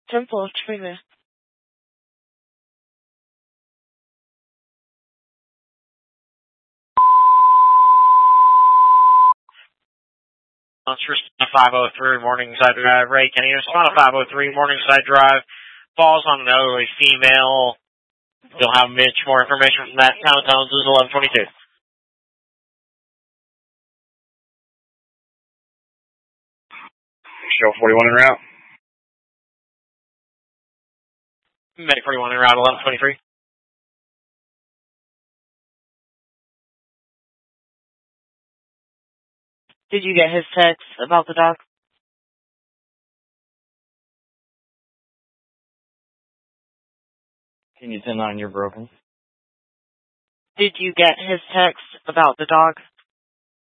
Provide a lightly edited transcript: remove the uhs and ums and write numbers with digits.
Temple of Trina. Monsters 503 Morningside Drive. Ray Kenny, respond to 503 Morningside Drive. Falls on an elderly female. You'll have Mitch more information from that. Town Tones is 1122. Show 41 en route. Medic 41 en route, 1123. Did you get his text about the dog? Can you 10-9, you're broken. Did you get his text about the dog?